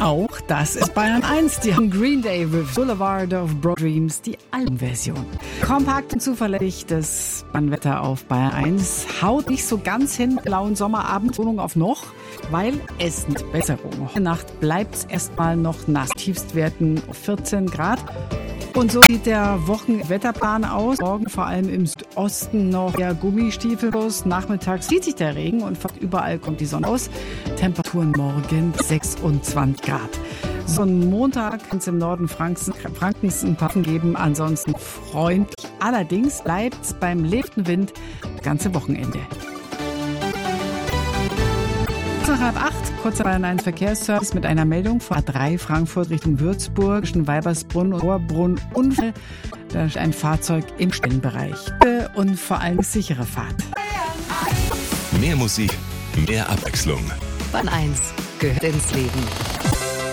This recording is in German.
Auch das ist Bayern 1. Die haben Green Day with Boulevard of Broken Dreams, die Albumversion. Kompakt und zuverlässig das Wetter auf Bayern 1. Haut nicht so ganz hin, blauen Sommerabend, Wohnung auf noch, weil es nicht Besserung. Heute Nacht bleibt es erstmal noch nass. Tiefstwerten 14 Grad. Und so sieht der Wochenwetterplan aus. Morgen vor allem im Südosten noch eher Gummistiefel. Nachmittags zieht sich der Regen und fast überall kommt die Sonne aus. Temperaturen morgen 26 Grad. So ein Montag kann es im Norden Frankens ein paar geben. Ansonsten freundlich. Allerdings bleibt es beim lebenden Wind das ganze Wochenende. Nach 7:30, kurzer Bayern 1 Verkehrsservice mit einer Meldung von A3 Frankfurt Richtung Würzburg, zwischen Weibersbrunn und Oberbrunn Unfall. Da ist ein Fahrzeug im Stellenbereich. Und vor allem sichere Fahrt. Mehr Musik, mehr Abwechslung. Bayern 1 gehört ins Leben.